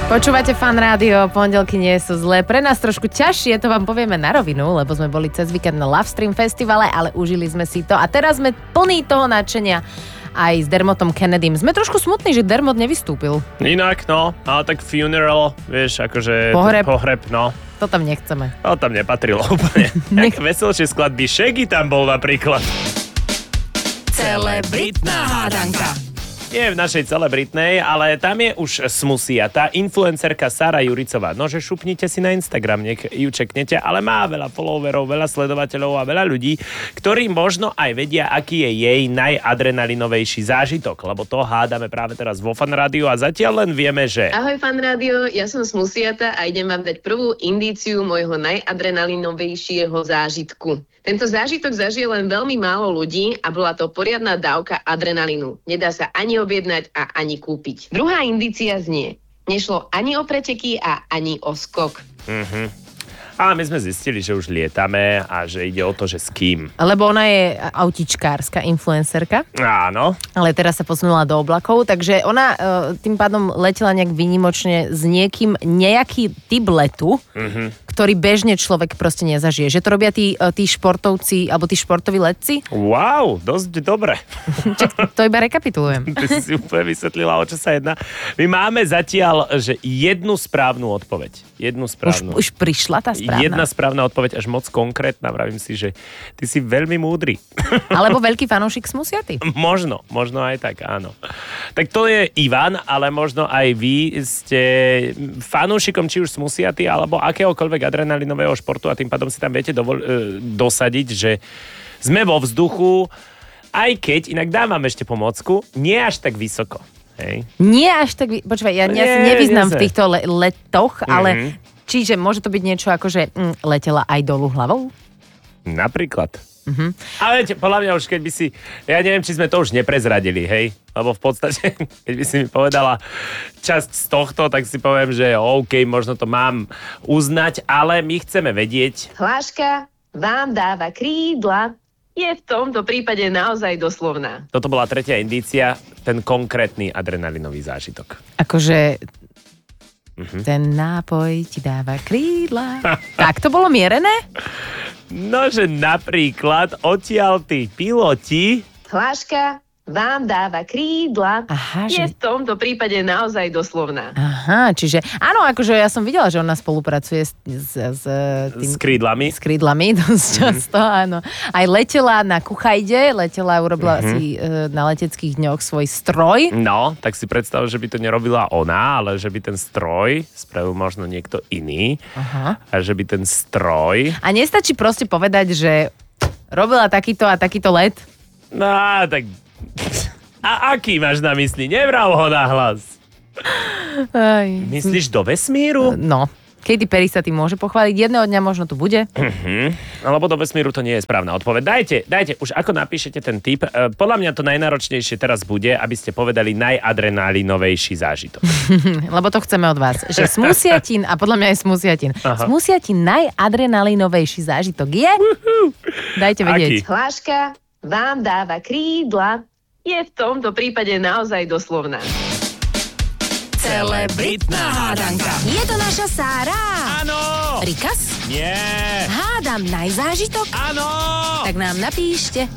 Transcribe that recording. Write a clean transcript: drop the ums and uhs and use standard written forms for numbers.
Počúvate Fan Rádio, pondelky nie sú zlé. Pre nás trošku ťažšie, to vám povieme na rovinu, lebo sme boli cez víkend na Love Stream festivale, ale užili sme si to a teraz sme plní toho nadšenia aj s Dermotom Kennedym. Sme trošku smutní, že Dermot nevystúpil. Inak, no, ale tak funeral, vieš, akože pohreb, no. To tam nechceme. To tam nepatrilo úplne. Jak veselšie skladby, Shaggy tam bol napríklad. Celebritná hádanka. Nie v našej celebritnej, ale tam je už smusia. Tá influencerka Sara Juricová. Nože šupnite si na Instagram, nech ju čeknete, ale má veľa followerov, veľa sledovateľov a veľa ľudí, ktorí možno aj vedia, aký je jej najadrenalinovejší zážitok, lebo to hádame práve teraz vo Fan Rádiu a zatiaľ len vieme, že... Ahoj Fan Rádio, ja som Smusiata a idem vám dať prvú indíciu môjho najadrenalinovejšieho zážitku. Tento zážitok zažije len veľmi málo ľudí a bola to poriadna dávka adrenalínu. Nedá sa ani objednať a ani kúpiť. Druhá indícia znie: nešlo ani o preteky a ani o skok. Ale my sme zistili, že už lietame a že ide o to, že s kým. Lebo ona je autičkárska influencerka. Áno. Ale teraz sa posunula do oblakov, takže ona tým pádom letela nejak výnimočne s niekým, nejaký typ letu, ktorý bežne človek proste nezažije. Že to robia tí športovci, alebo tí športoví letci. Wow, dosť dobre. To iba rekapitulujem. Ty si úplne vysvetlila, o čo sa jedná. My máme zatiaľ, že jednu správnu odpoveď. Už prišla tá správna. Jedna správna odpoveď, až moc konkrétna. Vravím si, že ty si veľmi múdry. Alebo veľký fanúšik Smusiaty. Možno aj tak, áno. Tak to je Ivan, ale možno aj vy ste fanúšikom či už Smusiaty, alebo akéhokoľvek adrenalinového športu a tým pádom si tam viete dosadiť, že sme vo vzduchu, aj keď, inak dávam ešte pomôcku, nie až tak vysoko. Hej. Nie až tak... Počúvaj, ja sa nevyznám v týchto letoch, ale čiže môže to byť niečo ako, že letela aj dolu hlavou? Napríklad. Ale podľa mňa už keď by si... Ja neviem, či sme to už neprezradili, hej? Lebo v podstate, keď by si mi povedala časť z tohto, tak si poviem, že OK, možno to mám uznať, ale my chceme vedieť... Hláška vám dáva krídla. Je v tomto prípade naozaj doslovná. Toto bola tretia indícia, ten konkrétny adrenalinový zážitok. Akože ten nápoj ti dáva krídla. Tak to bolo mierené? No, že napríklad odtiaľ tí piloti... Hláška vám dáva krídla. Aha, je v tomto prípade naozaj doslovná. Aha, čiže áno, akože ja som videla, že ona spolupracuje s krídlami. S krídlami dosť často, áno. Aj letela na Kuchajde, urobila si na leteckých dňoch svoj stroj. No, tak si predstav, že by to nerobila ona, ale že by ten stroj spravil možno niekto iný. Aha. A že by ten stroj... A nestačí proste povedať, že robila takýto a takýto let? No, tak... A aký máš na mysli? Nevrav ho na hlas. Myslíš do vesmíru? No. Katy Perry sa tým môže pochváliť. Jedného dňa možno tu bude. Alebo do vesmíru to nie je správna odpoveď. Dajte, už ako napíšete ten tip. Podľa mňa to najnáročnejšie teraz bude, aby ste povedali najadrenalinovejší zážitok. Lebo to chceme od vás. Že Smusiatin, a podľa mňa je Smusiatin. Smusiatin najadrenalinovejší zážitok je... Dajte vedieť. Hláška vám dáva krídla. Je v tomto prípade naozaj doslovná. Celebritná hádanka. Je to naša Sára. Áno. Rikas? Nie. Hádam najzážitok? Áno. Tak nám napíšte